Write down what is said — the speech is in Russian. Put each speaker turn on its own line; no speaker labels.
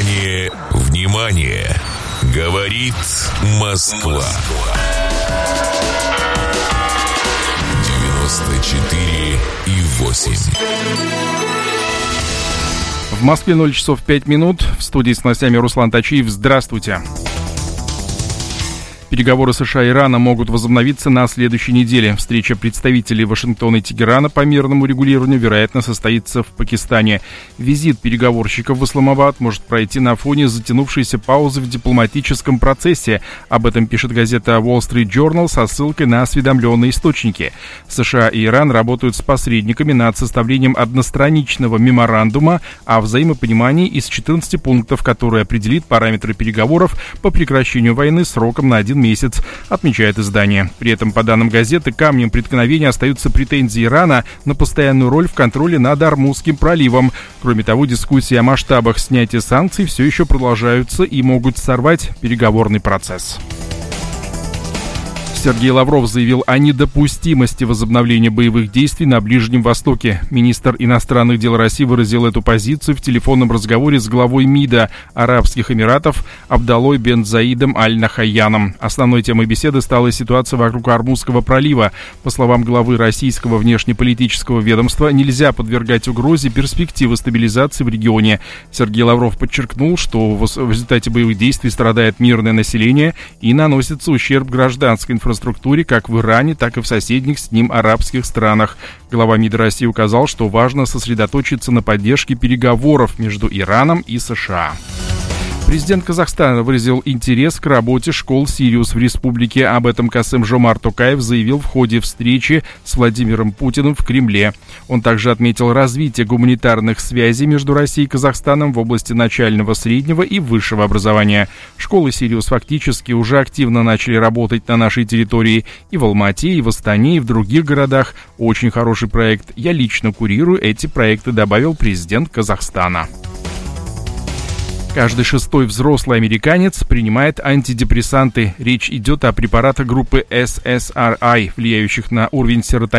Внимание, внимание! Говорит Москва. 94,8.
В Москве 0 часов 5 минут. В студии с новостями Руслан Тачиев. Здравствуйте. Переговоры США и Ирана могут возобновиться на следующей неделе. Встреча представителей Вашингтона и Тегерана по мирному регулированию, вероятно, состоится в Пакистане. Визит переговорщиков в Исламабад может пройти на фоне затянувшейся паузы в дипломатическом процессе. Об этом пишет газета Wall Street Journal со ссылкой на осведомленные источники. США и Иран работают с посредниками над составлением одностраничного меморандума о взаимопонимании из 14 пунктов, который определит параметры переговоров по прекращению войны сроком на 1 месяц, отмечает издание. При этом, по данным газеты, камнем преткновения остаются претензии Ирана на постоянную роль в контроле над Ормузским проливом. Кроме того, дискуссии о масштабах снятия санкций все еще продолжаются и могут сорвать переговорный процесс. Сергей Лавров заявил о недопустимости возобновления боевых действий на Ближнем Востоке. Министр иностранных дел России выразил эту позицию в телефонном разговоре с главой МИДа Арабских Эмиратов Абдаллой бен Заидом Аль-Нахаяном. Основной темой беседы стала ситуация вокруг Ормузского пролива. По словам главы российского внешнеполитического ведомства, нельзя подвергать угрозе перспективы стабилизации в регионе. Сергей Лавров подчеркнул, что в результате боевых действий страдает мирное население и наносится ущерб гражданской инфраструктуре как в Иране, так и в соседних с ним арабских странах. Глава МИДа России указал, что важно сосредоточиться на поддержке переговоров между Ираном и США. Президент Казахстана выразил интерес к работе школ «Сириус» в республике. Об этом Касым-Жомарт Токаев заявил в ходе встречи с Владимиром Путиным в Кремле. Он также отметил развитие гуманитарных связей между Россией и Казахстаном в области начального, среднего и высшего образования. Школы «Сириус» фактически уже активно начали работать на нашей территории и в Алмате, и в Астане, и в других городах. Очень хороший проект. Я лично курирую эти проекты, добавил президент Казахстана. Каждый 6-й взрослый американец принимает антидепрессанты. Речь идет о препаратах группы SSRI, влияющих на уровень серотонина